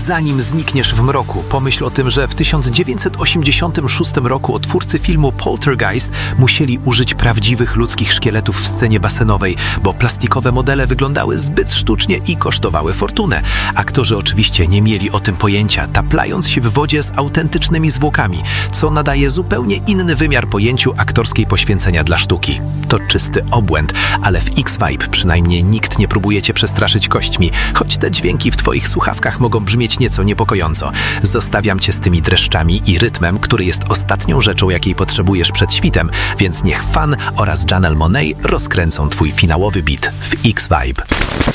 zanim znikniesz w mroku, pomyśl o tym, że w 1986 roku twórcy filmu Poltergeist musieli użyć prawdziwych ludzkich szkieletów w scenie basenowej, bo plastikowe modele wyglądały zbyt sztucznie i kosztowały fortunę. Aktorzy oczywiście nie mieli o tym pojęcia, taplając się w wodzie z autentycznymi zwłokami, co nadaje zupełnie inny wymiar pojęciu aktorskiej poświęcenia dla sztuki. To czysty obłęd, ale w X-Vibe przynajmniej nikt nie próbuje cię przestraszyć kośćmi, choć te dźwięki w twoich słuchawkach mogą brzmieć nieco niepokojąco. Zostawiam cię z tymi dreszczami i rytmem, który jest ostatnią rzeczą, jakiej potrzebujesz przed świtem, więc niech Fan oraz Janelle Monáe rozkręcą twój finałowy beat w X-Vibe.